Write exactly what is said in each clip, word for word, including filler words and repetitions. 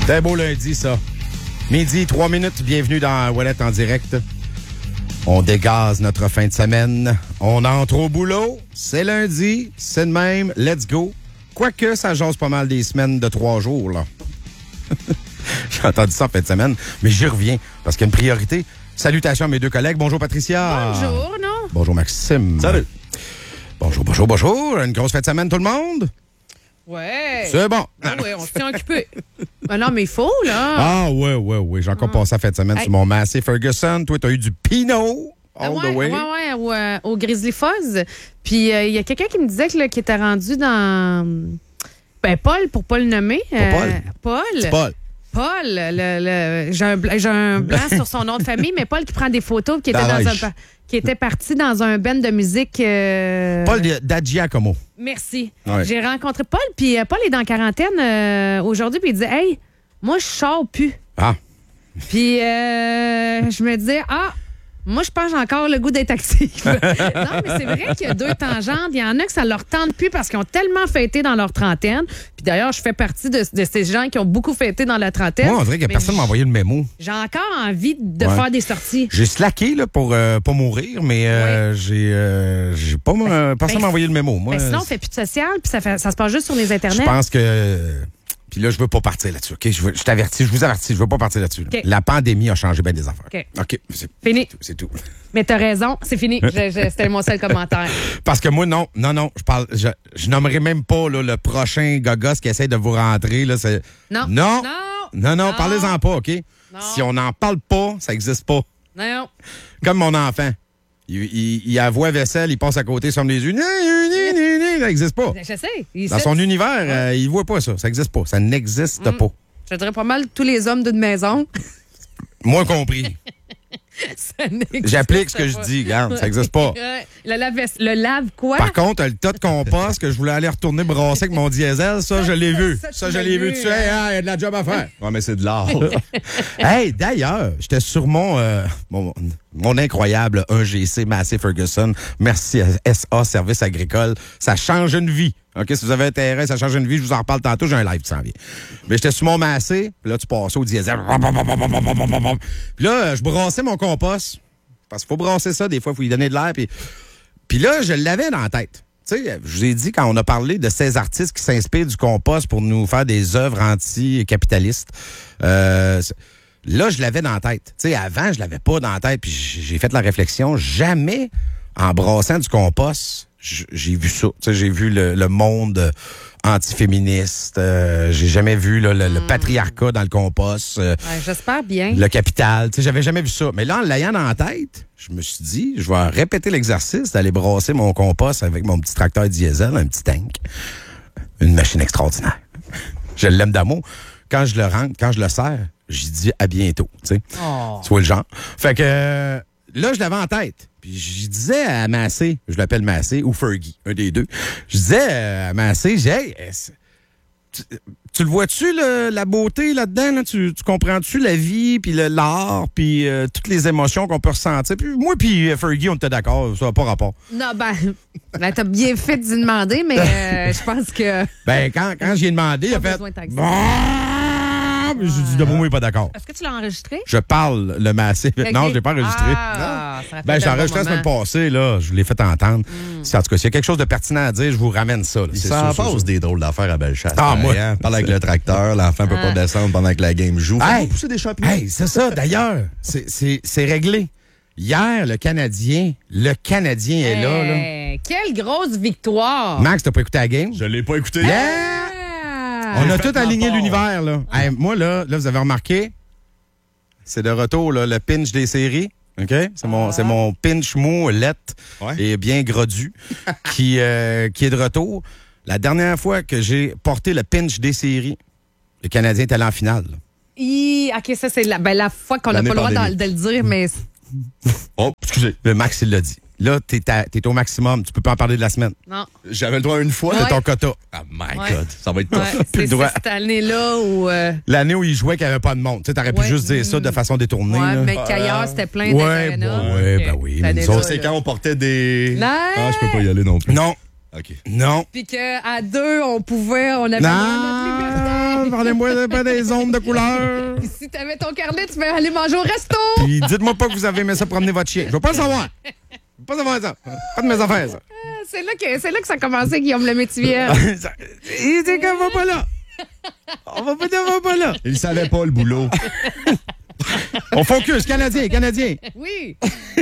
C'était un beau lundi, ça. Midi, trois minutes, bienvenue dans Ouellet en direct. On dégaze notre fin de semaine. On entre au boulot. C'est lundi, c'est de même. Let's go. Quoique, ça jase pas mal des semaines de trois jours, là. J'ai entendu ça en fin de semaine, mais j'y reviens parce qu'il y a une priorité. Salutations à mes deux collègues. Bonjour, Patricia. Bonjour, non? Bonjour, Maxime. Salut. Bonjour, bonjour, bonjour. Une grosse fin de semaine, tout le monde? Ouais. C'est bon. Ah oui, on se tient occupé. Ben non, mais il faut, là. Ah, ouais, ouais, ouais. J'ai encore Ah. passé la fin de semaine Hey. sur mon Massey Ferguson. Toi, t'as eu du Pinot all ouais, the way. ouais, ouais, au, euh, au Grizzly Fuzz. Puis il euh, y a quelqu'un qui me disait que, là, qu'il était rendu dans. Ben, Paul, pour pas le nommer. Pas Paul. Paul. C'est Paul. Paul, le, le- j'ai un, bl- j'ai un blanc sur son nom de famille, mais Paul qui prend des photos, qui était, dans un, Darèche. pa- qui était parti dans un band de musique. euh, Paul d'Agiacomo. Merci. Ouais. J'ai rencontré Paul, puis euh, Paul est dans la quarantaine euh, aujourd'hui, puis il dit Hey, moi, je sors plus. Ah. Puis euh, je me disais Ah, moi, je pense que j'ai encore le goût d'être actif. Non, mais c'est vrai qu'il y a deux tangentes. Il y en a que ça leur tente plus parce qu'ils ont tellement fêté dans leur trentaine. Puis d'ailleurs, je fais partie de, de ces gens qui ont beaucoup fêté dans la trentaine. Moi, on dirait que Mais personne m'a envoyé le mémo. J'ai encore envie de Ouais. faire des sorties. J'ai slacké là, pour euh, pas mourir, mais euh, j'ai euh, j'ai pas euh, personne ben, m'a envoyé le mémo. Moi, Ben, sinon, on fait plus de social, puis ça, fait- ça se passe juste sur les internets. je pense que. Puis là, je veux pas partir là-dessus. OK? Je, veux- je t'avertis, je vous avertis, je veux pas partir là-dessus. là. OK. La pandémie a changé bien des affaires. OK. OK. C'est Fini. c'est tout. Mais t'as raison, c'est fini. Je- je- C'était mon seul commentaire. Parce que moi, non, non, non, je parle. Je, je nommerai même pas là, le prochain gogos qui essaie de vous rentrer. Là, c'est... Non. Non. Non. Non, non, Non. parlez-en pas, OK? Non. Si on n'en parle pas, ça n'existe pas. Non. Comme mon enfant. Il, il, il avoue vaisselle, il passe à côté, somme les yeux. Ça n'existe pas. Je sais. il Dans sait- son univers, euh, il voit pas ça. Ça n'existe pas. Ça n'existe Mm. pas. Je dirais pas mal tous les hommes d'une maison. Moi compris. Ça n'existe J'applique ce que je pas. dis, regarde, ça n'existe pas. Ouais. Le lave, le lave quoi? Par contre, le tas de compost que je voulais aller retourner brasser avec mon diesel, ça, je l'ai vu. Ça, tu Ça, je l'as l'ai vu. vu, Tu sais, hein? hein, il y a de la job à faire. Ouais, mais c'est de l'art. Hey, d'ailleurs, j'étais sur mon, euh, mon, mon incroyable un G C Massey Ferguson. Merci à S A Service Agricole. Ça change une vie. OK, si vous avez intérêt, ça change une vie. Je vous en reparle tantôt. J'ai un live qui s'en vient. Mais j'étais sur mon Massey. Puis là, tu passes au diesel. Puis là, je brassais mon compost. Parce qu'il faut brasser ça. Des fois, il faut lui donner de l'air. Puis, puis là, je l'avais dans la tête. Tu sais, je vous ai dit, quand on a parlé de ces artistes qui s'inspirent du compost pour nous faire des œuvres anti-capitalistes, euh, là, je l'avais dans la tête. Tu sais, avant, je l'avais pas dans la tête. Puis j'ai fait la réflexion, jamais en brassant du compost, j- j'ai vu ça. Tu sais, j'ai vu le, le monde antiféministe. Euh, j'ai jamais vu là, le, le patriarcat dans le compost. euh, Ouais, j'espère bien. le capital. Tu sais, j'avais jamais vu ça. Mais là, en l'ayant dans la tête, je me suis dit, je vais répéter l'exercice d'aller brasser mon compost avec mon petit tracteur diesel, un petit tank. Une machine extraordinaire. Je l'aime d'amour. Quand je le rentre, quand je le sers, j'y dis à bientôt. Tu sais, Oh. soit le genre. Fait que euh, là, je l'avais en tête. Puis je disais à Massey, je l'appelle Massey ou Fergie, un des deux. Je disais euh, à Massey, j'ai hey, est-ce- tu, tu le vois-tu, le- la beauté là-dedans? Là? Tu, tu comprends-tu la vie, puis le- l'art, puis euh, toutes les émotions qu'on peut ressentir? Puis moi, puis euh, Fergie, on était d'accord, ça n'a pas rapport. Non, ben, ben t'as bien fait d'y demander, mais euh, je pense que. Ben, quand, quand j'y ai demandé, il a Pas fait... besoin de taxer. Ah! J'ai dit, de moi, il n'est pas d'accord. Est-ce que tu l'as enregistré? Je parle le Massey. Non, je ne l'ai pas enregistré. Ah, ça Ben, j'ai enregistré la semaine moment. passée, là. Je l'ai fait entendre. Si, en tout cas, s'il y a quelque chose de pertinent à dire, je vous ramène ça. Là. Il C'est s'en sûr, sûr, passe sûr. des drôles d'affaires à Bellechasse. Ah, moi. Hein? Parle avec le tracteur, l'enfant peut pas Ah. descendre pendant que la game joue. Hey! Faut pousser des champignons. Hey, c'est ça, d'ailleurs. C'est- C'est c'est réglé. Hier, le Canadien, le Canadien est là, là. Hey, quelle grosse victoire! Max, t'as pas écouté la game? Je l'ai pas écouté. Yeah! Ah! On a fait tout aligné ma part. l'univers, là. Hey, moi, là, là, vous avez remarqué, c'est de retour, là, le pinch des séries. OK? C'est mon, c'est mon pinch mou, lette Ouais. et bien groddu qui, euh, qui est de retour. La dernière fois que j'ai porté le pinch des séries, le Canadien est allé en finale. là. Hi, OK, ça, c'est la, ben, la fois qu'on n'a L'année pas le droit pandémie. de, de le dire, mais. Oh, excusez. Le Max, il l'a dit. Là, t'es, à- t'es au maximum. Tu peux pas en parler de la semaine. Non. J'avais le droit une fois. C'est Ouais. ton quota. Oh my Ouais. God, ça va être tough. Ouais, Plus c'est le droit. c'est cette année-là où. euh, L'année où il jouait qu'il n'y avait pas de monde. Tu sais, t'aurais pu Ouais. juste dire ça de façon détournée. ouais, là. mais qu'ailleurs, c'était plein Ouais, d'arénas. bon, ouais, ben oui, mais nous autres, C'est quand on portait des... Non. Ah, je peux pas y aller non plus. Non, OK. non. Puis qu'à deux, on pouvait, on avait vraiment notre liberté. Non, parlez-moi pas des ondes de couleur. Si t'avais ton carnet, tu peux aller manger au resto. Puis dites-moi pas que vous avez aimé ça promener votre chien. Je veux pas le savoir. Je veux pas savoir ça. Pas de mes affaires, ça. C'est là que, c'est là que ça a commencé, Guillaume le Métivier. Il dit qu'on va pas là. On va pas, on va pas là. Il savait pas le boulot. On focus, Canadien, Canadien. Oui.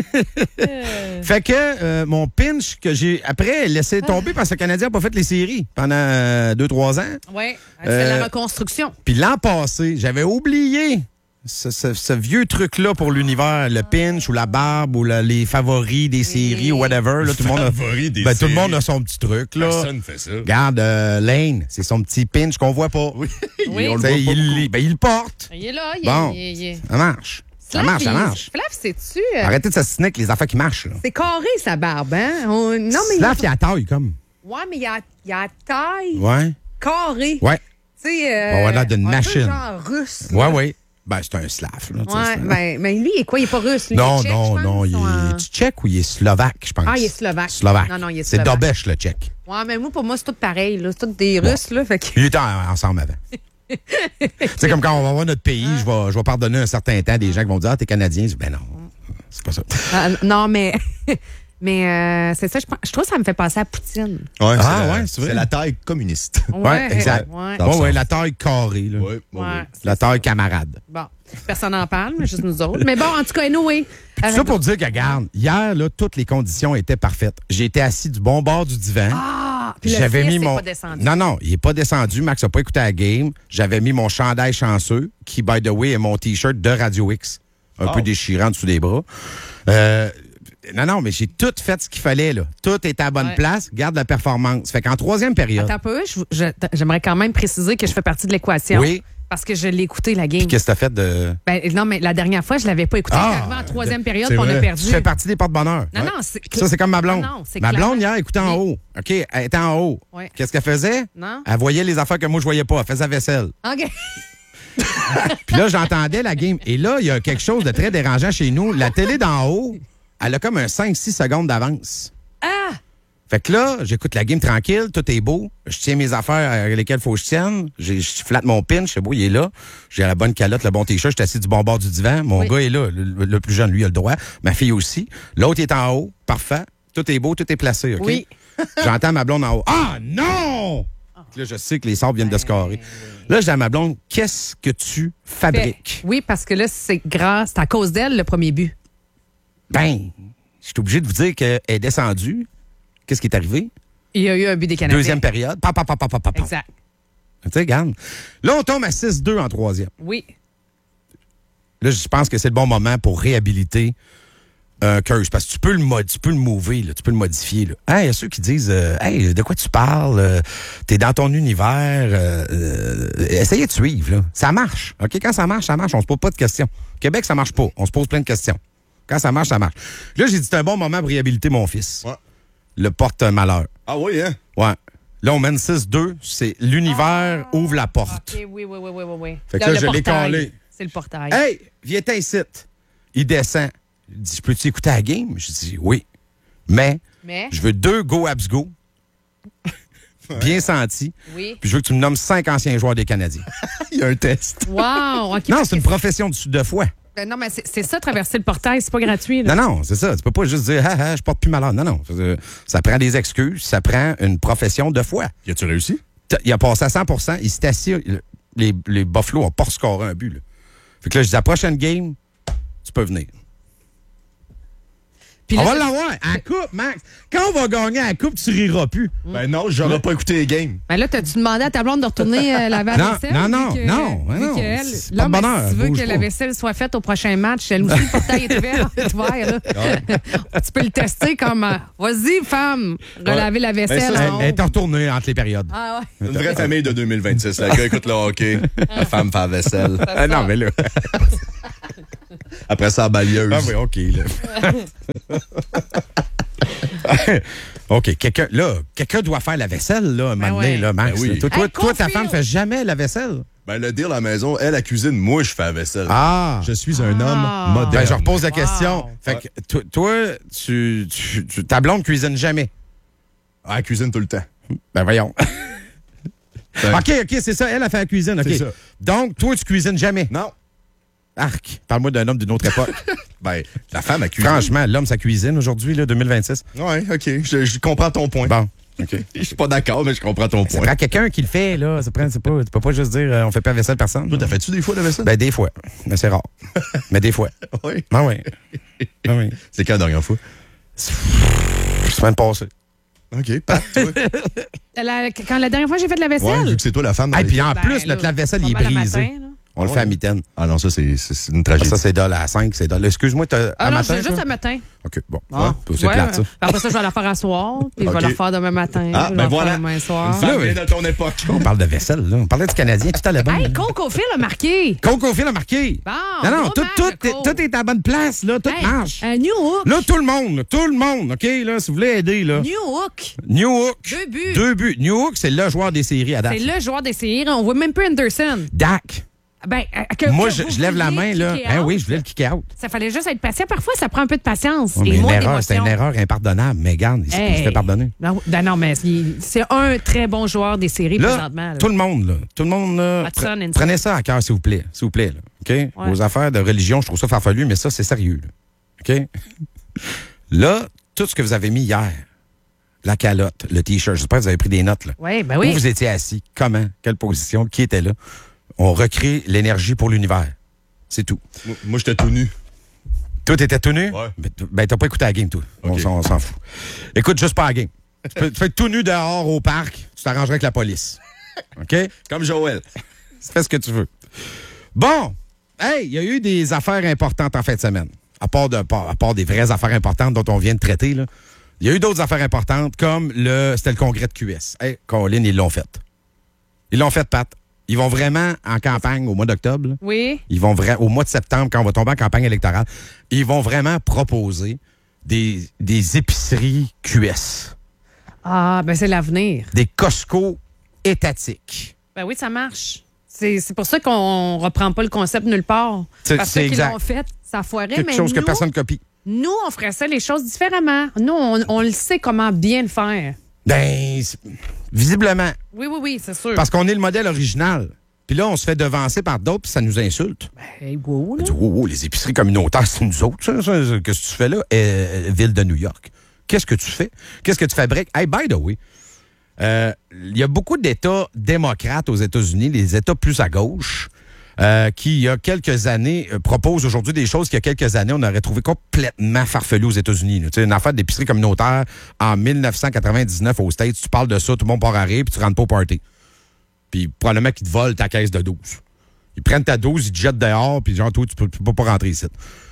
Fait que euh, mon pinch que j'ai après laissé tomber parce que le Canadien n'a pas fait les séries pendant euh, deux trois ans. Oui, c'est Euh, la reconstruction. Puis l'an passé, j'avais oublié ce, ce- ce vieux truc-là pour l'univers, le pinch ou la barbe ou la- les favoris des séries ou whatever. Là, tout, le monde a, Favori des ben, tout le séries. monde a son petit truc. Là. Personne fait ça. Regarde, euh, Lane, c'est son petit pinch qu'on voit pas. Oui. Oui. On le T'sais, voit pas il, ben, il le porte. Il est là, il Bon. est... il est- Ça marche. Ça Flav, marche, ça il- marche. Flav, c'est-tu... euh, Arrêtez de s'assiner avec les affaires qui marchent. Là. C'est carré, sa barbe, hein? On- Non, mais... Là, il y a la taille, comme. Ouais, mais il y a, il y a la taille Ouais. carrée. Ouais. Tu sais... Euh, On va l'air d'une un peu machine. genre russe. Ouais, là. ouais. Ben, c'est un slave. Là, tu sais, Ouais, c'est un- ben, mais lui, il est quoi? Il est pas russe, lui. Non, il est tchèque, non, je pense, non, il ou un- est tchèque ou il est slovaque, je pense. Ah, il est slovaque. Slovaque. Non, non, il est C'est slovaque. Dobèche, le tchèque. Ouais, mais moi, pour moi, c'est tout pareil, là. C'est tout des Russes, là. Fait que... Il était en- ensemble avant. C'est comme quand on va voir notre pays, je vais, je vais pardonner un certain temps des gens qui vont dire « Ah, t'es Canadien. » Je dis « Ben non, c'est pas ça. Ah, non, mais... mais euh, c'est ça, je, pense- je trouve que ça me fait penser à Poutine. Ouais, Ah, c'est la- ouais, c'est vrai. c'est la taille communiste. Ouais, exact. Ouais. Dans Ouais, le ouais, sens. la taille carrée. Là. Ouais, ouais, Ouais, ouais. c'est La taille camarade. Bon, personne n'en parle, mais juste nous autres. Mais bon, en tout cas, anyway. Tout Euh, ça pour dire que, regarde, hier, là, toutes les conditions étaient parfaites. J'ai été assis du bon bord du divan. Ah, puis le J'avais fils mis est mon. pas descendu. Non, non, il n'est pas descendu. Max n'a pas écouté la game. J'avais mis mon chandail chanceux, qui, by the way, est mon T-shirt de Radio X. Un Oh. peu déchirant en dessous des bras. Euh, non, non, mais j'ai tout fait ce qu'il fallait, là. Tout était à bonne Ouais. place. Garde la performance. Fait qu'en troisième période. Attends un peu, je- je- j'aimerais quand même préciser que je fais partie de l'équation. Oui. Parce que je l'ai écouté, la game. Qu'est-ce que t'as fait de. Ben, non, mais la dernière fois, je l'avais pas écouté. Ah, J'étais arrivé en troisième période, c'est puis on a vrai. perdu. Tu fais partie des porte-bonheur. Non, Ouais. non, c'est... Ça, c'est comme ma blonde. Non, non, c'est ma clair. blonde, hier, écoutait en haut. OK, elle était en haut. Ouais. Qu'est-ce qu'elle faisait? Non? Elle voyait les affaires que moi, je voyais pas. Elle faisait la vaisselle. OK. Puis là, j'entendais la game. Et là, il y a quelque chose de très dérangeant chez nous. La télé d'en haut, elle a comme un cinq six secondes d'avance. Ah! Fait que là, j'écoute la game tranquille, tout est beau. Je tiens mes affaires avec lesquelles il faut que je tienne. J'ai- Je flatte mon pinch, c'est beau, il est là. J'ai la bonne calotte, le bon t-shirt, je suis assis du bon bord du divan. Mon Oui. gars est là, le, le plus jeune, lui, il a le droit. Ma fille aussi. L'autre est en haut, parfait. Tout est beau, tout est placé, OK? Oui. J'entends ma blonde en haut. Ah non! Là, je sais que les sabres viennent de se carrer. Là, je dis à ma blonde, qu'est-ce que tu fabriques? Fait- oui, parce que là, c'est grâce, c'est à cause d'elle, le premier but. Ben, je suis obligé de vous dire qu'elle est descendue. Qu'est-ce qui est arrivé? Il y a eu un but des Canadiens. Deuxième période. Pa, pa, pa, pa, pa, pa, pa. Exact. Tu sais, regarde. Là, on tombe à six deux en troisième. Oui. Là, je pense que c'est le bon moment pour réhabiliter un curse. Parce que tu peux le, mod, tu peux le mover, là, tu peux le modifier. Là. Hey, il y a ceux qui disent euh, Hey, de quoi tu parles? Euh, T'es dans ton univers. Euh, euh, essayez de suivre. Là. Ça marche. OK? Quand ça marche, ça marche. On se pose pas de questions. Au Québec, ça marche pas. On se pose plein de questions. Quand ça marche, ça marche. Là, j'ai dit c'est un bon moment pour réhabiliter mon fils. Ouais. Le porte-malheur. Ah oui, hein? Ouais. Là, on mène six deux. C'est l'univers ouvre la porte. OK, oui, oui, oui, oui, oui. oui. Fait que là, le je l'ai portail. collé. C'est le portail. Hey, viens-t'en ici. Il descend. Il dit, peux-tu écouter la game? Je dis, oui. Mais, Mais, je veux deux go abs go. Bien sentis. oui. Puis je veux que tu me nommes cinq anciens joueurs des Canadiens. Il y a un test. Wow! OK. Non, parce c'est une que profession de, de foi. Ben non, mais c'est c'est ça, traverser le portail, c'est pas gratuit. Là. Non, non, c'est ça. Tu peux pas juste dire, ah, ah, je porte plus malade. Non, non. Ça, ça prend des excuses. Ça prend une profession de foi. Y a-tu réussi? T'as- Il a passé à cent pour cent. Il s'est assis. Les, les Buffalo n'ont pas scoré un but. Là. Fait que là, je dis, la prochaine game, tu peux venir. Puis On là, va l'avoir. À la coupe, Max. Quand on va gagner à la coupe, tu riras plus. Ben non, j'aurais pas écouté les games. ben là, t'as-tu demandé à ta blonde de retourner euh, laver la Non, vaisselle? non, vu non, que- non, vu non, qu'elle- c'est là, pas de mais bonheur, si tu veux bouge que la pas. vaisselle soit faite au prochain match, elle aussi, le portail est ouvert. est ouvert, là. Tu peux le tester comme euh, vas-y, femme, relaver la vaisselle. Ben, ça, en Elle haut. est retournée entre les périodes. Ah ouais. Une vraie famille de deux mille vingt-six. Le gars écoute le hockey, la femme fait la vaisselle. Ah non, mais là. Après ça, la balieuse. Ah oui, OK, là. OK, quelqu'un, là, quelqu'un doit faire la vaisselle, là, un moment donné, ouais. là, Max. Ben oui. là. Toi, toi, Hey, toi, ta confirme. femme fait jamais la vaisselle? Ben le dire à la maison, elle, la cuisine, moi, je fais la vaisselle. Ah! Je suis un Ah. homme moderne. Ben, je repose la Wow. question. Fait que, toi, toi, tu, tu, tu- ta blonde cuisine jamais. Ah, elle cuisine tout le temps. Ben, voyons. Ben, OK, OK, c'est ça. Elle a fait la cuisine. OK. C'est ça. Donc, toi, tu cuisines jamais. Non. Arc. Parle-moi d'un homme d'une autre époque. Ben, la femme a cuisiné. Franchement, l'homme, sa cuisine aujourd'hui, là, deux mille vingt-six. Ouais, OK. Je, je comprends ton point. Bon. OK. Je suis pas d'accord, mais je comprends ton Ça point. prend quelqu'un qui le fait, là. Ça prend, c'est pas, tu peux pas juste dire euh, on fait pas la vaisselle personne. Toi, t'as fait-tu des fois la vaisselle? Ben, des fois. Mais c'est rare. Mais des fois. Oui. Ah oui. Ah oui. C'est quand la dernière fois? Semaine passée. OK, Pat, toi. La- quand la dernière fois j'ai fait de la vaisselle. Ouais, vu que c'est toi la femme. dans Et les- puis en Ben, plus, là, notre lave-vaisselle, pas il est mal le brisé. matin, là. On le Ah fait à ouais. mitaine. Ah non, ça, c'est c'est une Ah, tragédie. ça, c'est dol à cinq, c'est dol. Excuse-moi, t'as Ah à non, matin, c'est juste toi? un matin. OK, bon. Ah. Ouais, c'est Ouais, plate, ça. Après ça, je vais la faire à soir, puis je OK. vais la faire demain matin. Ah, je vais ben la voilà. faire demain soir. Femme Là, bien de ton époque. On parle de vaisselle, là. On parlait du Canadien, tout à l'heure. Hey, Coco Phil a marqué. Coco Phil a marqué. Bon, non, non, gros tout, match tout, de est, Coke. tout est à la bonne place, là. Tout Hey, marche. un New Hook. Là, tout le monde, là, tout le monde, OK, là, si vous voulez aider, là. New Hook. New Hook. Deux buts. Deux buts. New Hook, c'est le joueur des séries à date. C'est le joueur des séries. On voit même pas Anderson. Dak. Ben, euh, que- Moi, que je, vous je lève la vouliez main, là. kicker Hein, out. oui, je voulais le kick out. Ça fallait juste être patient. Parfois, ça prend un peu de patience Ouais, mais et une moins erreur, c'est d'émotion. une erreur impardonnable. Mais regarde, il se- il se Hey. fait pardonner. Non, ben non, mais il- c'est un très bon joueur des séries Là, présentement. là. tout le monde, là, tout le monde, là, Hudson, pre- Enzo. prenez ça à cœur, s'il vous plaît, s'il vous plaît, là, OK? Ouais. Vos affaires de religion, je trouve ça farfelu, mais ça, c'est sérieux, là, OK? Là, tout ce que vous avez mis hier, la calotte, le T-shirt, j'espère que vous avez pris des notes, là. Oui, ben Où oui. vous étiez assis, comment, quelle position, qui était là. On recrée l'énergie pour l'univers. C'est tout. Moi, moi, j'étais tout nu. Toi, t'étais tout nu? Ouais. Ben, t- ben, t'as pas écouté la game, toi. On OK. s'en on s'en fout. Écoute juste pas la game. Tu peux, tu peux être tout nu dehors au parc, tu t'arrangerais avec la police. OK? Comme Joël. Fais ce que tu veux. Bon, hey, il y a eu des affaires importantes en fin de semaine. À part, de, à part des vraies affaires importantes dont on vient de traiter, là. Il y a eu d'autres affaires importantes, comme le c'était le congrès de Q S. Hey, Colin, ils l'ont fait. Ils l'ont fait, Pat. Ils vont vraiment en campagne au mois d'octobre. là. Oui. Ils vont vra- au mois de septembre, quand on va tomber en campagne électorale, ils vont vraiment proposer des, des épiceries Q S, Ah, ben c'est l'avenir. des Costco étatiques. Ben oui, ça marche. C'est c'est pour ça qu'on reprend pas le concept nulle part. C'est- Parce que c'est ceux qui exact. l'ont fait, ça foirait. Quelque mais chose que nous, personne copie. Nous, on ferait ça les choses différemment. Nous, on, on le sait comment bien le faire. Ben, c'est- visiblement. Oui, oui, oui, c'est sûr. Parce qu'on est le modèle original. Puis là, on se fait devancer par d'autres, puis ça nous insulte. Hey, wow, là. On dit, oh, oh, les épiceries communautaires, c'est nous autres. Ça, ça, ça. Qu'est-ce que tu fais là? Euh, ville de New York. Qu'est-ce que tu fais? Qu'est-ce que tu fabriques? Hey, by the way, euh, il y a beaucoup d'États démocrates aux États-Unis, les États plus à gauche, euh, qui, il y a quelques années, euh, proposent aujourd'hui des choses qu'il y a quelques années, on aurait trouvé complètement farfelues aux États-Unis. là. Tu sais, une affaire d'épicerie communautaire en dix-neuf cent quatre-vingt-dix-neuf aux States, tu parles de ça, tout le monde part à rire, puis tu rentres pas au party. Puis probablement qu'ils te volent ta caisse de douze. Ils prennent ta douze, ils te jettent dehors, puis genre, toi, tu peux, tu peux pas rentrer ici.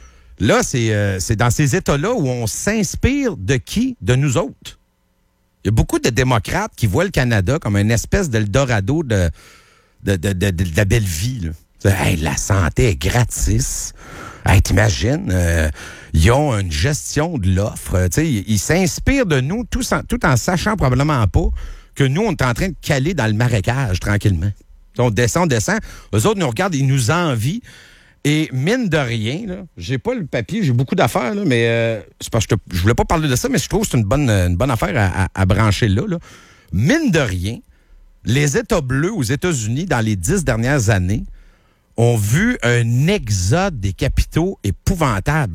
Là, c'est euh, c'est dans ces États-là où on s'inspire de qui? De nous autres. Il y a beaucoup de démocrates qui voient le Canada comme une espèce d'Eldorado de, de, de, de, de la belle vie. Là. Hey, la santé est gratis. Hey, t'imagines, euh, ils ont une gestion de l'offre. Euh, tu sais, Ils ils s'inspirent de nous tout en, tout en sachant probablement pas que nous, on est en train de caler dans le marécage tranquillement. T'sais, on descend, on descend. Eux autres nous regardent, ils nous envient. Et mine de rien, là, j'ai pas le papier, j'ai beaucoup d'affaires, là, mais euh, c'est parce que je, te- je voulais pas parler de ça, mais je trouve que c'est une bonne, une bonne affaire à, à- à brancher là, là. Mine de rien, les États bleus aux États-Unis, dans les dix dernières années, ont vu un exode des capitaux épouvantable.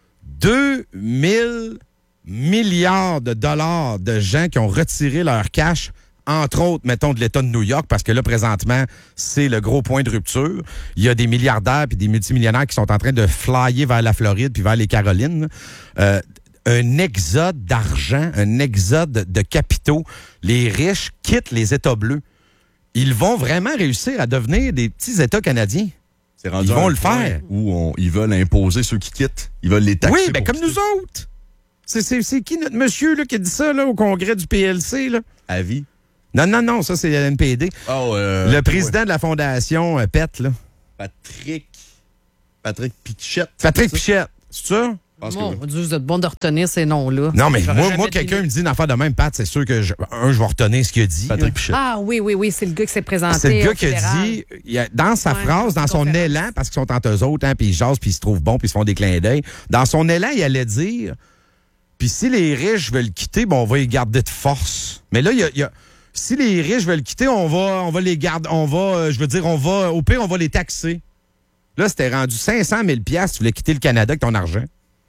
deux mille milliards de dollars de gens qui ont retiré leur cash, entre autres, mettons, de l'État de New York, parce que là, présentement, c'est le gros point de rupture. Il y a des milliardaires puis des multimillionnaires qui sont en train de flyer vers la Floride puis vers les Carolines. Euh, un exode d'argent, un exode de capitaux. Les riches quittent les États bleus. Ils vont vraiment réussir à devenir des petits États canadiens. C'est rendu Ils vont à un le point faire. Où on- ils veulent imposer ceux qui quittent. Ils veulent les taxer. Oui, ben pour comme quitter. nous autres. C'est, c'est, c'est qui notre monsieur là, qui a dit ça là, au congrès du P L C? Là? À vie. Non, non, non, ça c'est le N P D. Oh, euh, le président de la fondation euh, P E T, là. Patrick. Patrick Pichette. Patrick c'est ça? Pichette. C'est ça? Je pense que Mon oui. Dieu, vous êtes bon de retenir ces noms-là. Non, mais J'aurais moi, jamais moi quelqu'un me deviné. dit une affaire de même, Pat, c'est sûr que, je, un, je vais retenir ce qu'il a dit. Patrick là. Pichette. Ah oui, oui, oui, c'est le gars qui s'est présenté. C'est le gars au qui a fédéral. dit, il a- dans sa Ouais, phrase, dans son conférence. élan, parce qu'ils sont entre eux autres, hein, puis ils jasent, puis ils se trouvent bons, puis ils se font des clins d'œil. Dans son élan, il allait dire, puis si les riches veulent quitter, bon, on va les garder de force. Mais là, il y a, il y a- si les riches veulent quitter, on va, on va les garder, on va, euh, je veux dire, on va, au pire, on va les taxer. Là, c'était rendu cinq cent mille dollars si tu voulais quitter le Canada avec ton argent.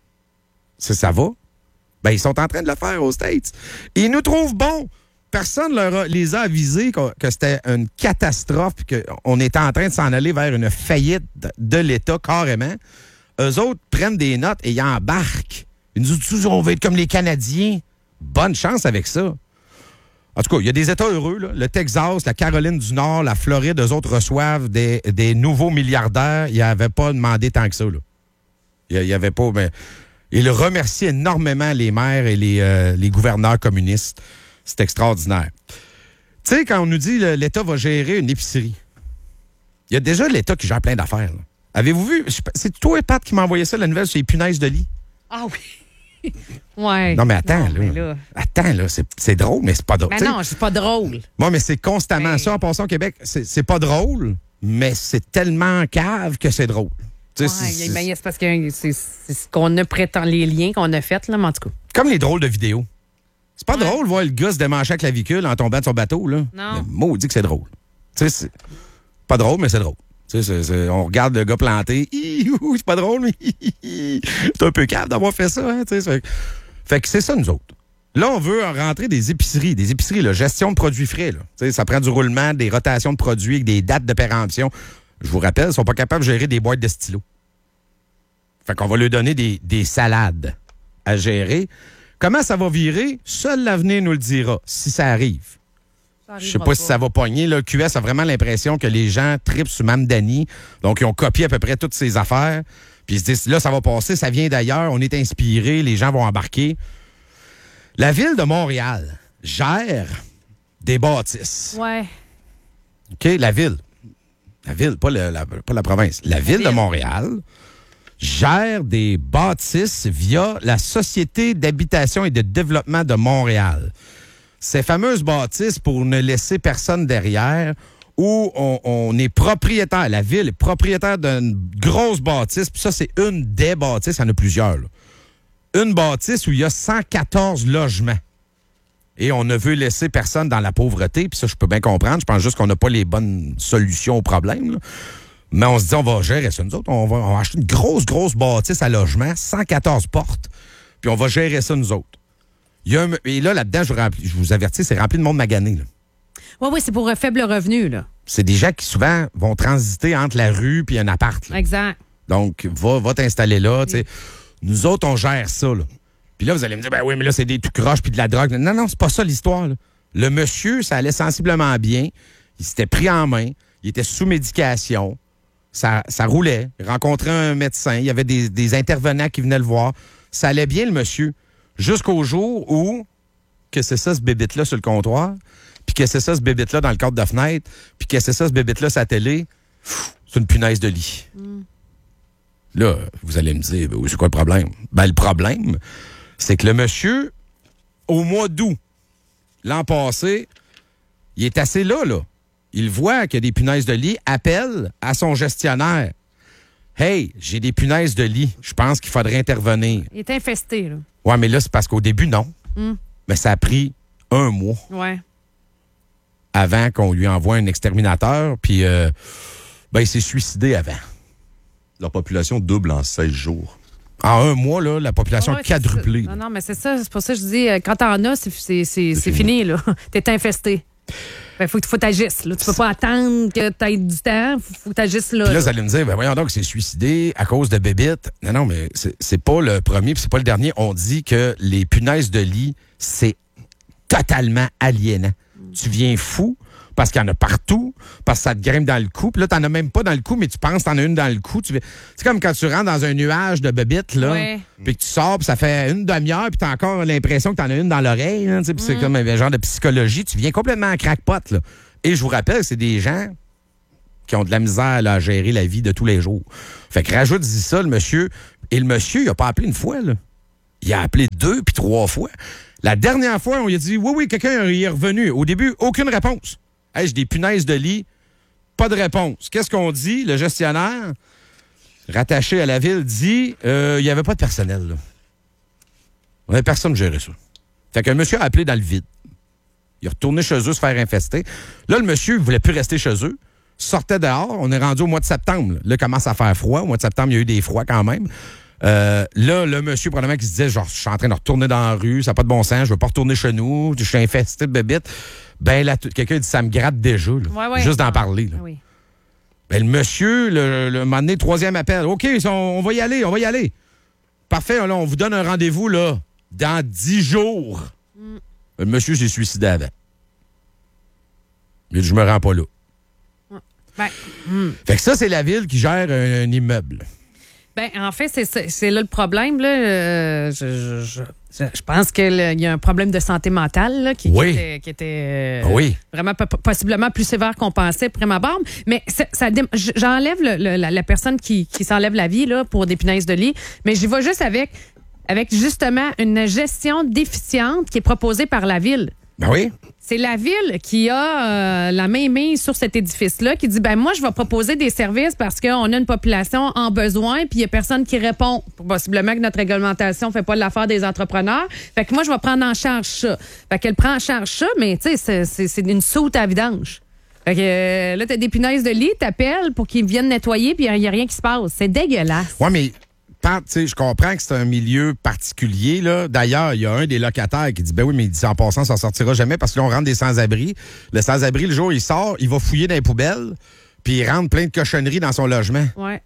Ça, ça va? Ben, ils sont en train de le faire aux States. Et ils nous trouvent bons. Personne leur a, les a avisés que, que c'était une catastrophe et qu'on était en train de s'en aller vers une faillite de l'État, carrément. Eux autres prennent des notes et ils embarquent. Ils nous disent, on va être comme les Canadiens. Bonne chance avec ça. En tout cas, il y a des États heureux. Là. Le Texas, la Caroline du Nord, la Floride, eux autres reçoivent des, des nouveaux milliardaires. Ils n'avaient pas demandé tant que ça. Là. Il n'y avait pas... Mais, ils remercient énormément les maires et les, euh, les gouverneurs communistes. C'est extraordinaire. Tu sais, quand on nous dit que l'État va gérer une épicerie, il y a déjà l'État qui gère plein d'affaires. Là. Avez-vous vu? C'est toi, Pat, qui m'a envoyé ça, la nouvelle sur les punaises de lit? Ah oui. Ouais. Non, mais attends, non, là. Mais là. Attends, là. C'est drôle, mais c'est pas drôle. Mais non, c'est pas drôle. Bon, mais c'est constamment mais... ça. En passant au Québec, c'est pas drôle, mais c'est tellement cave que c'est drôle. Ouais, c'est parce que c'est ce qu'on a prétend, les liens qu'on a faits, là, mais en tout cas. Comme les drôles de vidéos. C'est pas ouais. drôle de voir le gars se démancher la clavicule en tombant de son bateau, là. Non. Le mot dit que c'est drôle. Tu sais, c'est pas drôle, mais c'est drôle. Tu sais, on regarde le gars planté. C'est pas drôle, mais c'est un peu cave d'avoir fait ça. Hein, fait, fait que c'est ça, nous autres. Là, on veut rentrer des épiceries. Des épiceries, là, gestion de produits frais. Là. Ça prend du roulement, des rotations de produits avec des dates de péremption. Je vous rappelle, ils sont pas capables de gérer des boîtes de stylos. Fait qu'on va leur donner des, des salades à gérer. Comment ça va virer? Seul l'avenir nous le dira, si ça arrive. Je sais pas, pas si ça va pogner. Le Q S a vraiment l'impression que les gens tripent sur Mamdani. Donc, ils ont copié à peu près toutes ces affaires. Puis ils se disent, là, ça va passer, ça vient d'ailleurs, on est inspiré, les gens vont embarquer. La Ville de Montréal gère des bâtisses. Ouais. OK, la Ville. La Ville, pas, le, la, pas la province. La, la Ville, ville de Montréal gère des bâtisses via la Société d'habitation et de développement de Montréal. Ces fameuses bâtisses pour ne laisser personne derrière, où on, on est propriétaire, la ville est propriétaire d'une grosse bâtisse, puis ça, c'est une des bâtisses, il y en a plusieurs. Là. Une bâtisse où il y a cent quatorze logements. Et on ne veut laisser personne dans la pauvreté, puis ça, je peux bien comprendre. Je pense juste qu'on n'a pas les bonnes solutions au problème. Là. Mais on se dit, on va gérer ça. Nous autres, on va, on va acheter une grosse, grosse bâtisse à logement, cent quatorze portes, puis on va gérer ça, nous autres. Il y a un, et là, là-dedans, je vous, remplis, je vous avertis, c'est rempli de monde magané. Là. Oui, oui, c'est pour un faible revenu. Là. C'est des gens qui, souvent, vont transiter entre la rue et un appart. Là. Exact. Donc, va, va t'installer là. Oui. Nous autres, on gère ça. Là. Puis là, vous allez me dire, ben oui, mais là, c'est des tout croches puis de la drogue. Non, non, c'est pas ça l'histoire. Là. Le monsieur, ça allait sensiblement bien. Il s'était pris en main. Il était sous médication. Ça, ça roulait. Il rencontrait un médecin. Il y avait des, des intervenants qui venaient le voir. Ça allait bien, le monsieur. Jusqu'au jour où, que c'est ça, ce bébite-là sur le comptoir, puis que c'est ça, ce bébite-là dans le cadre de fenêtre, puis que c'est ça, ce bébite-là sur la télé, c'est une punaise de lit. Mm. Là, vous allez me dire, ben, c'est quoi le problème? Ben, le problème, c'est que le monsieur, au mois d'août, l'an passé, il est assez là, là. Il voit qu'il y a des punaises de lit, appelle à son gestionnaire. Hey, j'ai des punaises de lit. Je pense qu'il faudrait intervenir. Il est infesté, là. Ouais, mais là, c'est parce qu'au début, non. Mm. Mais ça a pris un mois. Ouais. Avant qu'on lui envoie un exterminateur, puis euh, ben, il s'est suicidé avant. Leur population double en seize jours. En un mois, là, la population ouais, quadruplée. Non, non, mais c'est ça. C'est pour ça que je dis, quand t'en as, c'est fini. fini, là. T'es infesté. Il ben, faut, faut t'agir. Tu peux pas attendre que tu aies du temps. Il faut, faut que t'agisses là. Puis là, là. vous allez me dire, ben voyons donc, c'est suicidé à cause de bébites. Non, non, mais c'est pas le premier puis c'est pas le dernier. On dit que les punaises de lit, c'est totalement aliénant. Mm. Tu viens fou parce qu'il y en a partout, parce que ça te grimpe dans le cou. Puis là, t'en as même pas dans le cou, mais tu penses que t'en as une dans le cou. Tu... C'est comme quand tu rentres dans un nuage de bébites, là, ouais. Puis que tu sors, puis ça fait une demi-heure, puis t'as encore l'impression que t'en as une dans l'oreille. Hein, puis mm. c'est comme un genre de psychologie. Tu viens complètement en crackpot, là. Et je vous rappelle, c'est des gens qui ont de la misère là, à gérer la vie de tous les jours. Fait que rajoute-y ça, le monsieur. Et le monsieur, il a pas appelé une fois, là. Il a appelé deux puis trois fois. La dernière fois, on lui a dit, oui, oui, quelqu'un est revenu. Au début, aucune réponse. Hey, j'ai des punaises de lit, pas de réponse. Qu'est-ce qu'on dit? Le gestionnaire, rattaché à la ville, dit, euh, il n'y avait pas de personnel, là. On n'avait personne gérer ça. Fait que le monsieur a appelé dans le vide. Il est retourné chez eux se faire infester. Là, le monsieur ne voulait plus rester chez eux. Sortait dehors. On est rendu au mois de septembre. Là, il commence à faire froid. Au mois de septembre, il y a eu des froids quand même. Euh, là, le monsieur, probablement, qui se disait, genre, je suis en train de retourner dans la rue, ça n'a pas de bon sens, je veux pas retourner chez nous, je suis infesté de bébites. Ben là, t- quelqu'un dit, ça me gratte déjà, là, Ouais, ouais. juste d'en Ah, parler. Là. oui. Ben, le monsieur, le, le moment donné, troisième appel. OK, on, on va y aller, on va y aller. Parfait, là, on vous donne un rendez-vous, là, dans dix jours. Mm. Le monsieur s'est suicidé avant. Il dit, je me rends pas là. Ben, mm. Fait que ça, c'est la ville qui gère un, un immeuble. Ben, en fait, c'est, c'est, c'est là le problème. Là. Euh, je, je, je, je, je pense qu'il y a un problème de santé mentale là, qui, oui. qui était, qui était euh, oui. vraiment p- possiblement plus sévère qu'on pensait, prime abord. Mais ça, ça, j'enlève le, le, la, la personne qui, qui s'enlève la vie là, pour des punaises de lit, mais j'y vais juste avec, avec justement une gestion déficiente qui est proposée par la ville. Ben oui. C'est la ville qui a euh, la main mise sur cet édifice-là, qui dit, ben moi, je vais proposer des services parce qu'on a une population en besoin, puis il n'y a personne qui répond. Possiblement que notre réglementation ne fait pas l'affaire des entrepreneurs. Fait que moi, je vais prendre en charge ça. Fait qu'elle prend en charge ça, mais tu sais, c'est, c'est, c'est une soute à vidange. Fait que euh, là, t'as des punaises de lit, t'appelles pour qu'ils viennent nettoyer, puis il n'y a rien qui se passe. C'est dégueulasse. Ouais, mais... Je comprends que c'est un milieu particulier. Là. D'ailleurs, il y a un des locataires qui dit, ben oui, mais il dit, en passant, ça ne sortira jamais parce que là, on rentre des sans-abri. Le sans-abri, le jour, il sort, il va fouiller dans les poubelles, puis il rentre plein de cochonneries dans son logement. Ouais.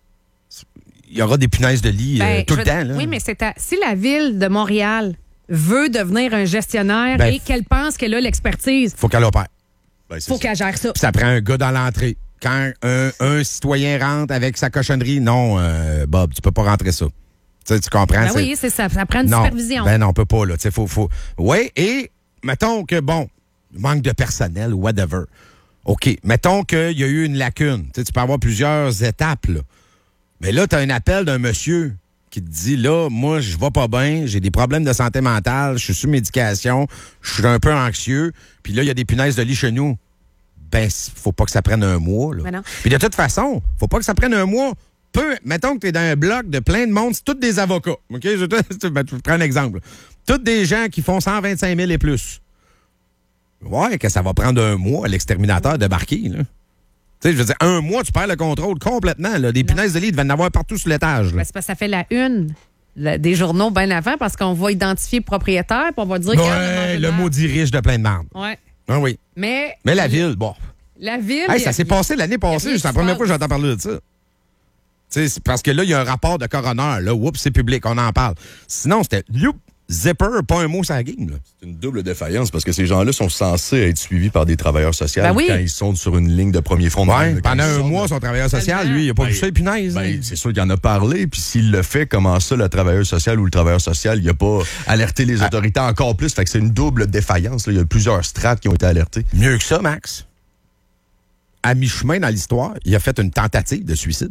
Il y aura des punaises de lit ben, euh, tout le veux, temps. Là. Oui, mais c'est à, si la ville de Montréal veut devenir un gestionnaire ben, et qu'elle pense qu'elle a l'expertise, faut qu'elle opère. Ben, faut ça. qu'elle gère ça. Puis ça prend un gars dans l'entrée. Quand un, un citoyen rentre avec sa cochonnerie, non, euh, Bob, tu peux pas rentrer ça. Tu, tu comprends? Ben oui, c'est ça. Ça prend une non, supervision. Ben non, on peut pas, là. Tu sais, faut, faut... Oui, et mettons que, bon, manque de personnel ou whatever. OK, mettons qu'il y a eu une lacune. Tu sais, tu peux avoir plusieurs étapes, là. Mais là, tu as un appel d'un monsieur qui te dit, là, moi, je vais pas bien, j'ai des problèmes de santé mentale, je suis sous médication, je suis un peu anxieux, puis là, il y a des punaises de lit chez nous. Ben, faut pas que ça prenne un mois. Là. Puis de toute façon, faut pas que ça prenne un mois. Peu, mettons que tu es dans un bloc de plein de monde, c'est tous des avocats. OK? Je te, je te prends un exemple. Tous des gens qui font cent vingt-cinq mille et plus. Ouais, que ça va prendre un mois à l'exterminateur de débarquer. Là. Tu sais, je veux dire, un mois, tu perds le contrôle complètement. Là. Des non. punaises de lit, il devait en avoir partout sur l'étage. Ben, c'est parce que ça fait la une là, des journaux bien avant parce qu'on va identifier le propriétaire puis on va dire... Ouais, le maudit riche de plein de marde. Ouais. Ah oui. Mais, Mais la ville, bon. La ville... Hey, ça s'est passé l'année passée. C'est la première fois que j'entends parler de ça. T'sais, parce que là, il y a un rapport de coroner. Là, oups, c'est public, on en parle. Sinon, c'était youp, zipper, pas un mot sur la game. Là. C'est une double défaillance parce que ces gens-là sont censés être suivis par des travailleurs sociaux ben oui. quand ils sont sur une ligne de premier front. Ouais, de pendant un mois, son travailleur social, lui, il n'a pas ben, vu ça, les punaises. Ben, c'est sûr qu'il en a parlé. Puis s'il le fait, comment ça, le travailleur social ou le travailleur social, il n'a pas alerté les autorités ah. encore plus. Fait que c'est une double défaillance. Là. Il y a plusieurs strates qui ont été alertées. Mieux que ça, Max. À mi-chemin dans l'histoire, il a fait une tentative de suicide.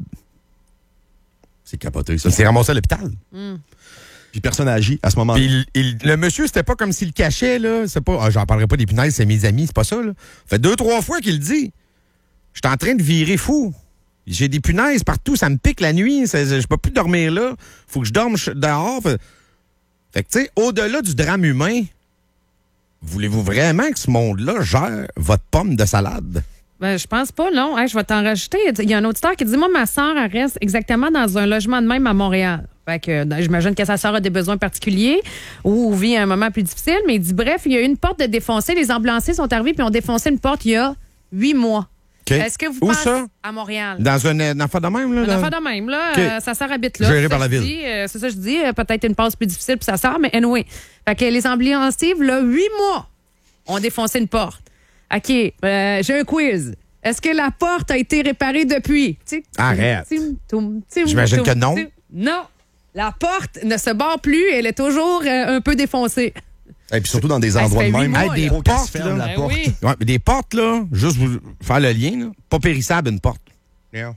C'est capoté, ça. Il s'est ramassé à l'hôpital. Mm. Puis personne n'a agi à ce moment-là. Il, il, le monsieur, c'était pas comme s'il le cachait, là. C'est pas, ah, j'en parlerai pas des punaises, c'est mes amis, c'est pas ça, là. Ça fait deux, trois fois qu'il le dit. Je suis en train de virer fou. J'ai des punaises partout, ça me pique la nuit, ça, je peux plus dormir là. Faut que je dorme dehors. Fait, fait que, tu sais, au-delà du drame humain, voulez-vous vraiment que ce monde-là gère votre pomme de salade? Ben, je pense pas, non. Hey, je vais t'en rajouter. Il y a un auditeur qui dit, moi, ma soeur, elle reste exactement dans un logement de même à Montréal. Fait que, j'imagine que sa soeur a des besoins particuliers ou vit un moment plus difficile. Mais il dit, bref, il y a eu une porte de défoncée. Les ambulanciers sont arrivés puis ont défoncé une porte il y a huit mois. Okay. Est-ce que vous Où pensez ça? À Montréal. Dans un, un enfant de même, là? Un dans... enfant de même, là. Okay. Euh, sa sœur habite là. Géré par la ville. Dis, euh, c'est ça que je dis. Euh, peut-être une passe plus difficile pour sa sœur, mais anyway. Fait que les ambulanciers, là, huit mois, ont défoncé une porte. OK, euh, j'ai un quiz. Est-ce que la porte a été réparée depuis? T'sais, Arrête. T'sais, t'sais, t'sais, J'imagine que non. Non. La porte ne se barre plus. Elle est toujours euh, un peu défoncée. Et puis surtout dans des endroits de même. Mois, hey, des faut portes, se ferme là. la porte. Ben oui. Ouais, mais des portes, là, juste vous faire le lien, là, pas périssable, une porte. Yeah.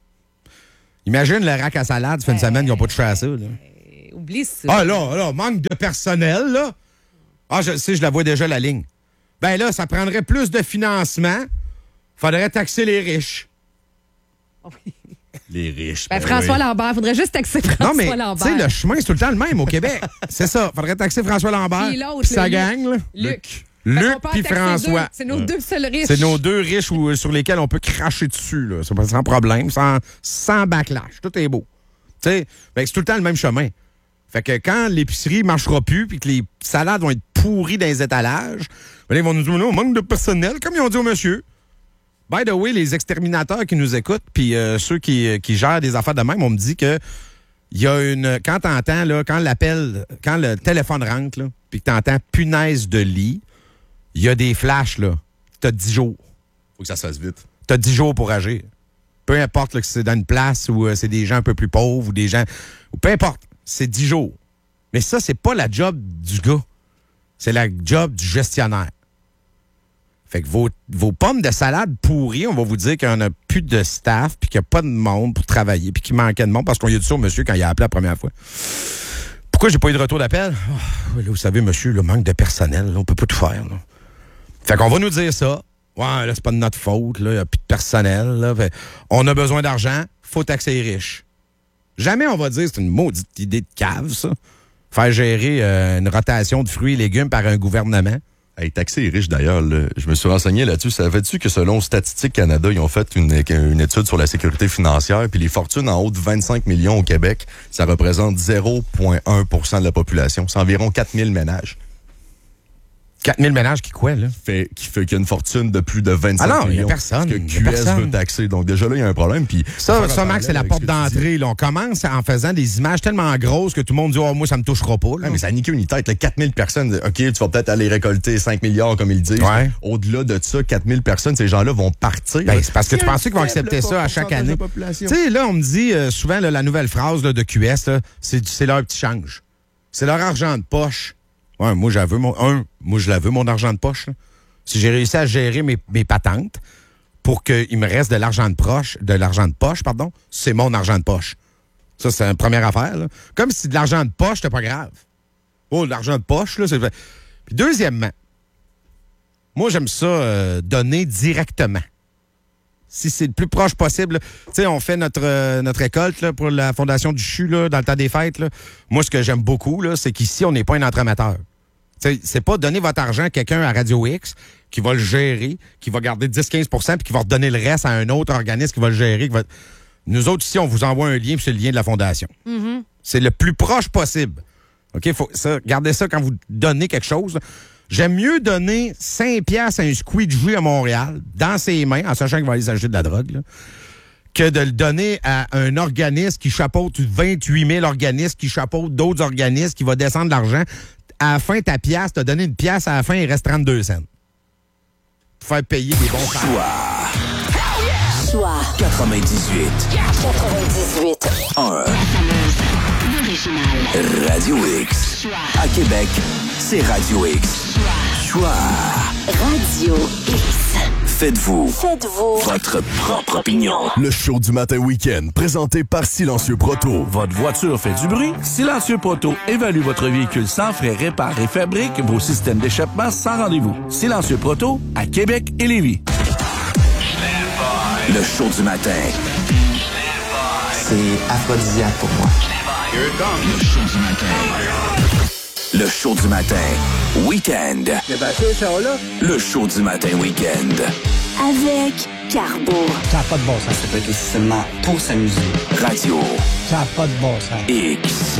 Imagine le rack à salade, ça fait une euh, semaine, ils n'ont pas touché à ça. Là. Euh, oublie ça. Ah là, là, manque de personnel, là. Ah, je sais, je la vois déjà, la ligne. Ben là, ça prendrait plus de financement. Faudrait taxer les riches. Oui. Les riches. Ben, ben François oui. Lambert, faudrait juste taxer François non, mais, Lambert. tu sais, le chemin, c'est tout le temps le même au Québec. C'est ça. Faudrait taxer François Lambert. Puis l'autre, Puis sa le gang, là. Luc. Luc puis François. C'est nos deux seuls riches. C'est nos deux riches où, sur lesquels on peut cracher dessus, là. C'est pas sans problème, sans, sans backlash. Tout est beau. Tu sais, c'est tout le temps le même chemin. Fait que quand l'épicerie marchera plus puis que les salades vont être pourries dans les étalages, ben là, ils vont nous dire, on manque de personnel, comme ils ont dit au monsieur. By the way, les exterminateurs qui nous écoutent puis euh, ceux qui, qui gèrent des affaires de même, on me dit que il y a une... Quand t'entends, là, quand l'appel, quand le téléphone rentre, là, puis que t'entends punaise de lit, il y a des flashs, là. T'as dix jours. Faut que ça se fasse vite. T'as dix jours pour agir. Peu importe là, que c'est dans une place où euh, c'est des gens un peu plus pauvres ou des gens... Ou peu importe. C'est dix jours. Mais ça, c'est pas la job du gars. C'est la job du gestionnaire. Fait que vos, vos pommes de salade pourries, on va vous dire qu'il n'y en a plus de staff, puis qu'il n'y a pas de monde pour travailler, puis qu'il manquait de monde, parce qu'on y a dit ça au monsieur quand il a appelé la première fois. Pourquoi j'ai pas eu de retour d'appel? Oh, là, vous savez, monsieur, le manque de personnel, là, on peut pas tout faire. Là. Fait qu'on va nous dire ça. Ouais, là, c'est pas de notre faute, là, il n'y a plus de personnel. Là. Fait, on a besoin d'argent, faut taxer les riches. Jamais on va dire c'est une maudite idée de cave, ça. Faire gérer euh, une rotation de fruits et légumes par un gouvernement. Hey, taxer les riches, d'ailleurs, là, je me suis renseigné là-dessus. Savais-tu que selon Statistique Canada, ils ont fait une, une étude sur la sécurité financière, puis les fortunes en haut de vingt-cinq millions au Québec, ça représente zéro virgule un pour cent de la population. C'est environ quatre mille ménages. quatre mille ménages qui quoi, là? Fait, qui fait qu'il y a une fortune de plus de vingt-cinq ah non, millions. Il n'y a personne. Que Q S veut taxer. Donc déjà là, il y a un problème. Puis ça, ça Max, c'est la porte d'entrée. Là. On commence en faisant des images tellement grosses que tout le monde dit « Oh, moi, ça me touchera pas. » ah, mais ça a niqué une tête. Là, quatre mille personnes, OK, tu vas peut-être aller récolter cinq milliards, comme ils disent. Ouais. Au-delà de ça, quatre mille personnes, ces gens-là vont partir. Ben, c'est parce que tu pensais qu'ils vont accepter ça à chaque année. Tu sais, là, on me dit euh, souvent là, la nouvelle phrase là, de Q S, là, c'est, c'est leur petit change. C'est leur argent de poche. Ouais, moi, j'avais mon. Un, moi, je la veux, mon argent de poche. Là. Si j'ai réussi à gérer mes, mes patentes pour qu'il me reste de l'argent de poche, de l'argent de poche, pardon, c'est mon argent de poche. Ça, c'est une première affaire. Là. Comme si de l'argent de poche, c'était pas grave. Oh, de l'argent de poche, là, c'est. Puis deuxièmement, moi, j'aime ça euh, donner directement. Si c'est le plus proche possible. Tu sais, on fait notre, euh, notre récolte là, pour la Fondation du C H U là, dans le temps des fêtes. Là. Moi, ce que j'aime beaucoup, là, c'est qu'ici, on n'est pas un entremetteur. T'sais, c'est pas donner votre argent à quelqu'un à Radio X qui va le gérer, qui va garder dix à quinze pour cent puis qui va redonner le reste à un autre organisme qui va le gérer. Qui va... Nous autres, ici, on vous envoie un lien puis c'est le lien de la Fondation. Mm-hmm. C'est le plus proche possible. OK? Faut, ça, gardez ça quand vous donnez quelque chose. J'aime mieux donner cinq piastres à un squeegee à Montréal, dans ses mains, en sachant qu'il va aller s'acheter de la drogue, là, que de le donner à un organisme qui chapeaute vingt-huit mille organismes, qui chapeaute d'autres organismes, qui va descendre de l'argent. À la fin, ta pièce, t'as donné une pièce, à la fin, il reste trente-deux cents. Pour faire payer des bons salaires. Choix. Choix. quatre-vingt-dix-huit. quatre-vingt-dix-huit. un. Radio X. Choix. À Québec, c'est Radio X. Choix. Choix. Radio X. Faites-vous. Faites-vous. Votre propre opinion. Le show du matin week-end, présenté par Silencieux Proto. Votre voiture fait du bruit? Silencieux Proto évalue votre véhicule sans frais, répare et fabrique vos systèmes d'échappement sans rendez-vous. Silencieux Proto, à Québec et Lévis. Le show du matin. C'est aphrodisiaque pour moi. Le show du matin. Le show du matin. Week-end. Le show du matin week-end. Avec Carbo. Ça n'a pas de bon sens. Ça peut être aussi seulement pour s'amuser. Radio. Ça n'a pas de bon sens. X.